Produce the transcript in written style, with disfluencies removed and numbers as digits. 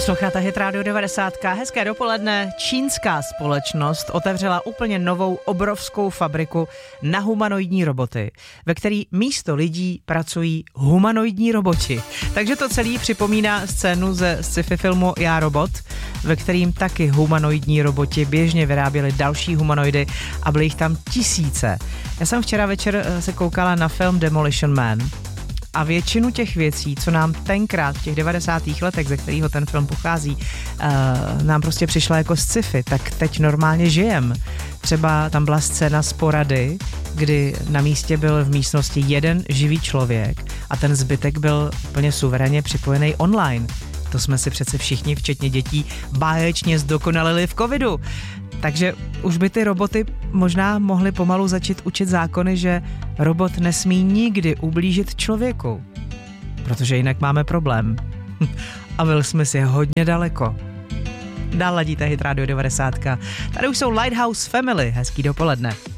Posloucháte Hit Radio 90. Hezké dopoledne. Čínská společnost otevřela úplně novou obrovskou fabriku na humanoidní roboty, ve který místo lidí pracují humanoidní roboti. Takže to celý připomíná scénu ze sci-fi filmu Já robot, ve kterým taky humanoidní roboti běžně vyráběli další humanoidy a byly jich tam tisíce. Já jsem včera večer se koukala na film Demolition Man. A většinu těch věcí, co nám tenkrát v těch 90. letech, ze kterého ten film pochází, nám prostě přišla jako sci-fi, tak teď normálně žijem. Třeba tam byla scéna z porady, kdy na místě byl v místnosti jeden živý člověk a ten zbytek byl úplně suverénně připojený online. To jsme si přece všichni, včetně dětí, báječně zdokonalili v covidu. Takže už by ty roboty možná mohly pomalu začít učit zákony, že robot nesmí nikdy ublížit člověku. Protože jinak máme problém. A Will Smith je hodně daleko. Dál ladíte Hit Radio 90. Tady už jsou Lighthouse Family. Hezký dopoledne.